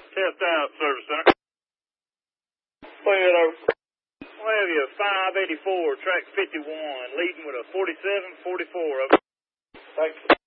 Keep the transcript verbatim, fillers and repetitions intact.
Test out, Service Center. Bring it over. We'll have you five eighty-four, track fifty-one, leading with a forty-seven forty-four. Over. Thank you.